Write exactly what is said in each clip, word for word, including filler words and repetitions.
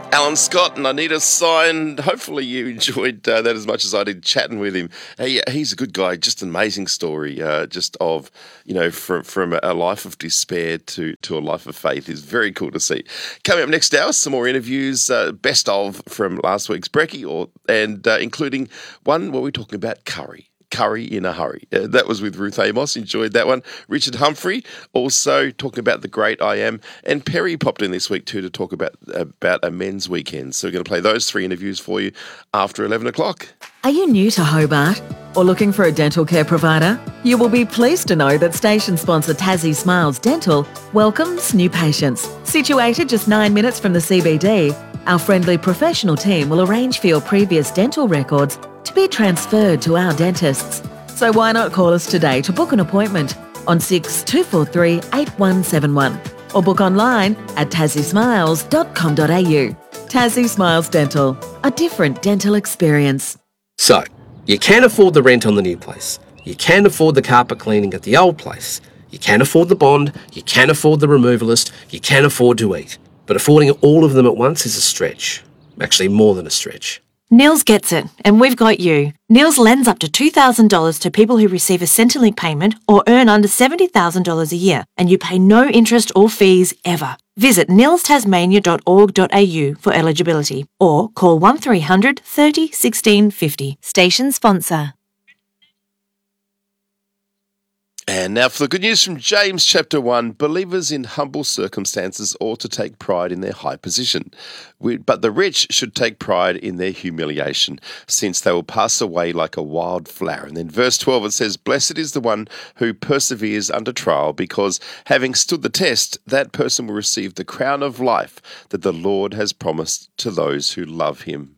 Alan Scott and I Need a Sign. Hopefully you enjoyed uh, that as much as I did chatting with him. Hey, he's a good guy, just an amazing story, uh, just of, you know, from from a life of despair to, to a life of faith is very cool to see. Coming up next hour, some more interviews, uh, best of from last week's Brekkie, or, and uh, including one where we're talking about curry. Curry in a Hurry. Uh, that was with Ruth Amos. Enjoyed that one. Richard Humphrey also talking about the great I Am. And Perry popped in this week too to talk about, about a men's weekend. So we're going to play those three interviews for you after eleven o'clock. Are you new to Hobart or looking for a dental care provider? You will be pleased to know that station sponsor Tassie Smiles Dental welcomes new patients. Situated just nine minutes from the C B D, our friendly professional team will arrange for your previous dental records to be transferred to our dentists. So why not call us today to book an appointment on six two four three eight one seven one or book online at tassie smiles dot com dot a u. Tassie Smiles Dental, a different dental experience. So, you can afford the rent on the new place. You can afford the carpet cleaning at the old place. You can afford the bond. You can afford the removalist. You can afford to eat. But affording all of them at once is a stretch. Actually, more than a stretch. Nils gets it, and we've got you. Nils lends up to two thousand dollars to people who receive a Centrelink payment or earn under seventy thousand dollars a year, and you pay no interest or fees ever. Visit nils tasmania dot org dot a u for eligibility or call one three hundred thirty sixteen fifty. Station sponsor. And now for the good news from James chapter one. Believers in humble circumstances ought to take pride in their high position. We, but the rich should take pride in their humiliation, since they will pass away like a wild flower. And then verse twelve, it says, Blessed is the one who perseveres under trial, because having stood the test, that person will receive the crown of life that the Lord has promised to those who love him.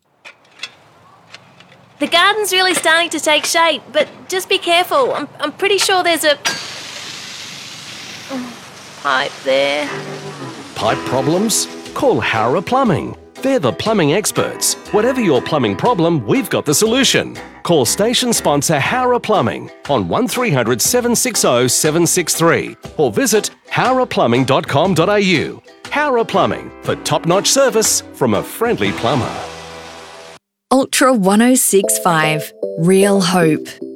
The garden's really starting to take shape, but just be careful. I'm, I'm pretty sure there's a pipe there. Pipe problems? Call Howrah Plumbing. They're the plumbing experts. Whatever your plumbing problem, we've got the solution. Call station sponsor Howrah Plumbing on one three hundred seven six zero seven six three or visit howrah plumbing dot com dot a u. Howrah Plumbing, for top-notch service from a friendly plumber. Ultra one oh six point five, Real Hope.